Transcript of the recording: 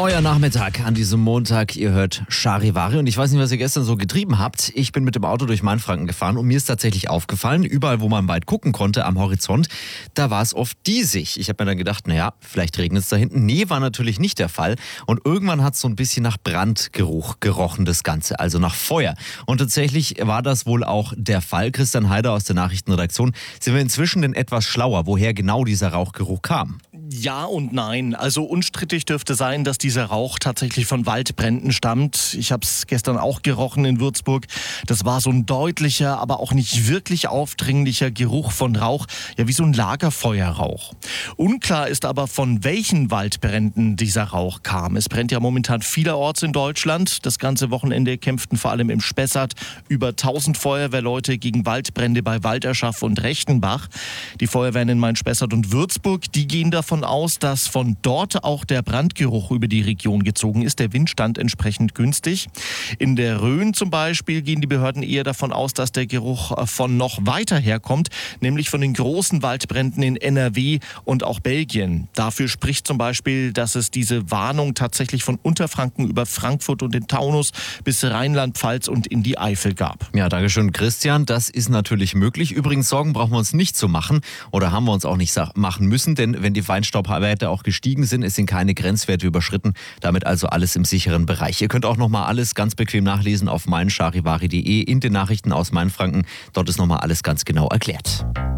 Euer Nachmittag an diesem Montag. Ihr hört Charivari und ich weiß nicht, was ihr gestern so getrieben habt. Ich bin mit dem Auto durch Mainfranken gefahren und mir ist tatsächlich aufgefallen, überall, wo man weit gucken konnte am Horizont, da war es oft diesig. Ich habe mir dann gedacht, naja, vielleicht regnet es da hinten. Nee, war natürlich nicht der Fall. Und irgendwann hat es so ein bisschen nach Brandgeruch gerochen, das Ganze, also nach Feuer. Und tatsächlich war das wohl auch der Fall. Christian Heider aus der Nachrichtenredaktion. Sind wir inzwischen denn etwas schlauer, woher genau dieser Rauchgeruch kam? Ja und nein. Also unstrittig dürfte sein, dass dieser Rauch tatsächlich von Waldbränden stammt. Ich habe es gestern auch gerochen in Würzburg. Das war so ein deutlicher, aber auch nicht wirklich aufdringlicher Geruch von Rauch. Ja, wie so ein Lagerfeuerrauch. Unklar ist aber, von welchen Waldbränden dieser Rauch kam. Es brennt ja momentan vielerorts in Deutschland. Das ganze Wochenende kämpften vor allem im Spessart über 1000 Feuerwehrleute gegen Waldbrände bei Walderschaff und Rechtenbach. Die Feuerwehren in Main-Spessart und Würzburg, die gehen davon aus, dass von dort auch der Brandgeruch über die Region gezogen ist. Der Wind stand entsprechend günstig. In der Rhön zum Beispiel gehen die Behörden eher davon aus, dass der Geruch von noch weiter herkommt, nämlich von den großen Waldbränden in NRW und auch Belgien. Dafür spricht zum Beispiel, dass es diese Warnung tatsächlich von Unterfranken über Frankfurt und den Taunus bis Rheinland-Pfalz und in die Eifel gab. Ja, dankeschön, Christian. Das ist natürlich möglich. Übrigens, Sorgen brauchen wir uns nicht zu machen oder haben wir uns auch nicht machen müssen, denn wenn die Feinstaubwerte auch gestiegen sind, es sind keine Grenzwerte überschritten. Damit also alles im sicheren Bereich. Ihr könnt auch nochmal alles ganz bequem nachlesen auf meincharivari.de in den Nachrichten aus Mainfranken. Dort ist nochmal alles ganz genau erklärt.